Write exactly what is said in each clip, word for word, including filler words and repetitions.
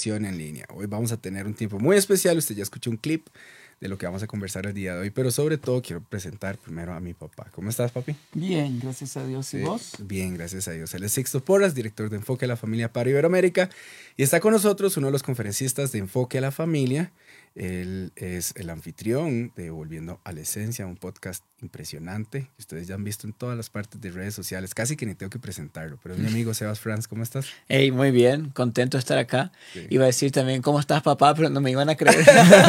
educación en línea. Hoy vamos a tener un tiempo muy especial. Usted ya escuchó un clip de lo que vamos a conversar el día de hoy, pero sobre todo quiero presentar primero a mi papá. ¿Cómo estás, papi? Bien, gracias a Dios. ¿Y Sí, vos? Bien, gracias a Dios. Él es Sixto Porras, director de Enfoque a la Familia para Iberoamérica, y está con nosotros uno de los conferencistas de Enfoque a la Familia. Él es el anfitrión de Volviendo a la Esencia, un podcast impresionante que ustedes ya han visto en todas las partes de redes sociales. Casi que ni tengo que presentarlo, pero es mi amigo Sebas Franz. ¿Cómo estás? Hey, muy bien, contento de estar acá. Sí. Iba a decir también, ¿cómo estás, papá? Pero no me iban a creer.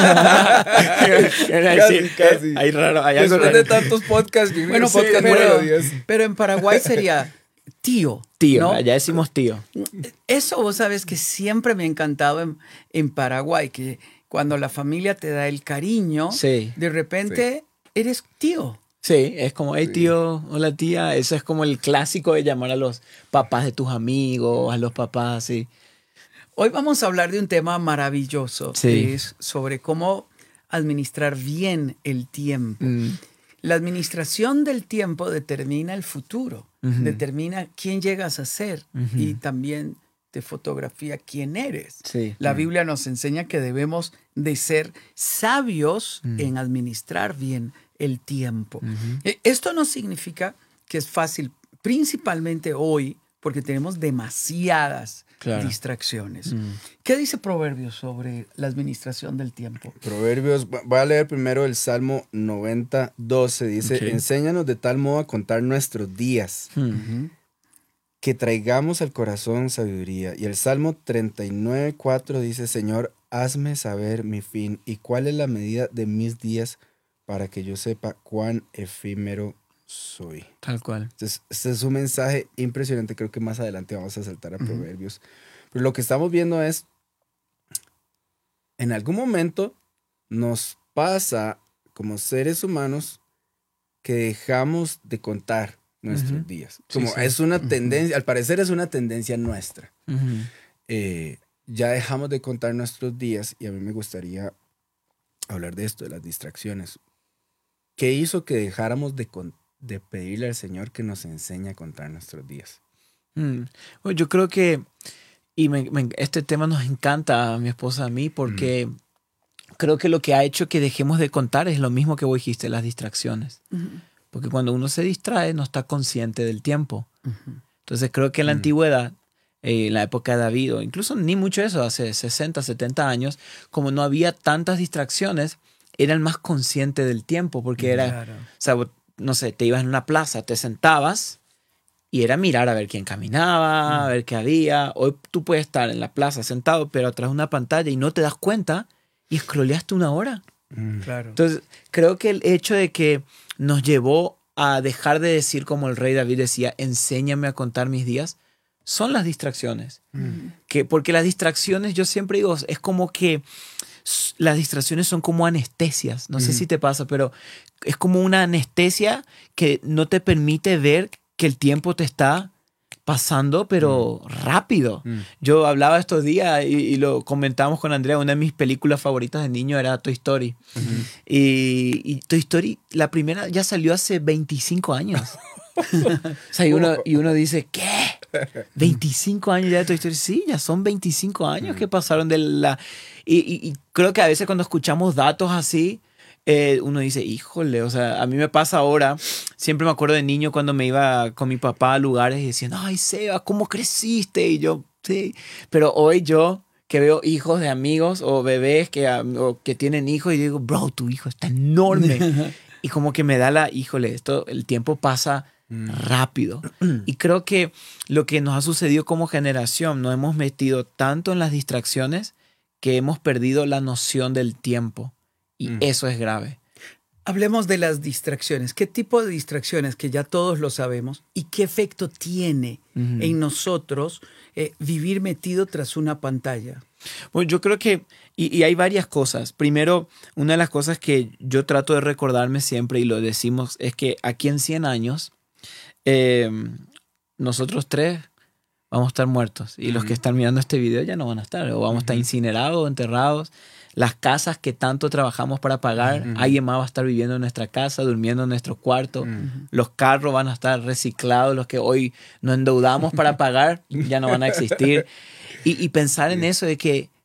Casi, casi. Hay raro, hay algo Después raro. de tantos podcasts, yo Bueno, un podcast pero, número diez. pero en Paraguay sería tío. Tío, ¿no? allá decimos tío. Eso vos sabes que siempre me ha encantado en, en Paraguay, que cuando la familia te da el cariño, Sí. de repente eres tío. Sí, es como, hey Sí. tío, hola tía. Eso es como el clásico de llamar a los papás de tus amigos, a los papás, sí. Hoy vamos a hablar de un tema maravilloso, Sí. que es sobre cómo administrar bien el tiempo. Mm, La administración del tiempo determina el futuro, Ujú. determina quién llegas a ser Ujú. y también te fotografía quién eres. sí. La Mm. Biblia nos enseña que debemos de ser sabios Mm. en administrar bien el tiempo. Ujú. Eh, Esto no significa que es fácil, principalmente hoy, porque tenemos demasiadas Claro. distracciones. Mm. ¿Qué dice Proverbios sobre la administración del tiempo? Proverbios, voy a leer primero el Salmo noventa, doce. Dice, Ok. enséñanos de tal modo a contar nuestros días, Mm. que traigamos al corazón sabiduría. Y el Salmo treinta y nueve, cuatro dice, Señor, hazme saber mi fin y cuál es la medida de mis días para que yo sepa cuán efímero soy. Tal cual. Entonces, este es un mensaje impresionante. Creo que más adelante vamos a saltar a Ujú. Proverbios. Pero lo que estamos viendo es, en algún momento nos pasa como seres humanos que dejamos de contar nuestros Ujú. días. Sí, Como sí. es una Ujú. tendencia, al parecer es una tendencia nuestra. Ujú. Eh, ya dejamos de contar nuestros días y a mí me gustaría hablar de esto, de las distracciones. ¿Qué hizo que dejáramos de, con- de pedirle al Señor que nos enseñe a contar nuestros días? Mm. Bueno, yo creo que, y me- me- este tema nos encanta a mi esposa y a mí, porque creo que lo que ha hecho que dejemos de contar es lo mismo que vos dijiste, las distracciones. Porque cuando uno se distrae no está consciente del tiempo. Entonces creo que en la Mm. antigüedad, eh, en la época de David, o incluso ni mucho eso, hace sesenta, setenta años, como no había tantas distracciones, eran más conscientes del tiempo, porque era, Claro. o sea, vos, no sé, te ibas en una plaza, te sentabas y era mirar a ver quién caminaba, a ver qué había. Hoy tú puedes estar en la plaza sentado, pero atrás de una pantalla y no te das cuenta y scrolleaste una hora. Mm. Claro. Entonces, creo que el hecho de que nos llevó a dejar de decir como el rey David decía, enséñame a contar mis días, son las distracciones. Mm. Que, porque las distracciones, yo siempre digo, es como que s- las distracciones son como anestesias. No sé Ujú. si te pasa, pero es como una anestesia que no te permite ver que el tiempo te está pasando, pero rápido. Mm. Yo hablaba estos días y, y lo comentamos con Andrea, una de mis películas favoritas de niño era Toy Story. Ujú. Y, y Toy Story, la primera ya salió hace veinticinco años. O sea, y uno, y uno dice, ¿qué? ¿veinticinco años ya de Toy Story? Sí, ya son veinticinco años que pasaron de la... Y, y- y creo que a veces cuando escuchamos datos así, eh, uno dice, híjole, o sea, a mí me pasa ahora, siempre me acuerdo de niño cuando me iba con mi papá a lugares y decían, ay, Seba, ¿cómo creciste? Y yo, sí. Pero hoy yo que veo hijos de amigos o bebés que, um, o que tienen hijos y digo, bro, tu hijo está enorme. Y como que me da la, híjole, esto, el tiempo pasa Mm. rápido. Y creo que lo que nos ha sucedido como generación, nos hemos metido tanto en las distracciones que hemos perdido la noción del tiempo. Y Mm. eso es grave. Hablemos de las distracciones. ¿Qué tipo de distracciones, que ya todos lo sabemos, y qué efecto tiene Ujú. en nosotros eh, vivir metido tras una pantalla? Bueno, yo creo que, y, y hay varias cosas. Primero, una de las cosas que yo trato de recordarme siempre, y lo decimos, es que aquí en cien años, eh, nosotros tres vamos a estar muertos. Y los que están mirando este video ya no van a estar. O vamos a estar Ujú. incinerados o enterrados. Las casas que tanto trabajamos para pagar, Ujú. alguien más va a estar viviendo en nuestra casa, durmiendo en nuestro cuarto. Mm. Los carros van a estar reciclados, los que hoy nos endeudamos para pagar ya no van a existir. Y, y pensar en eso de que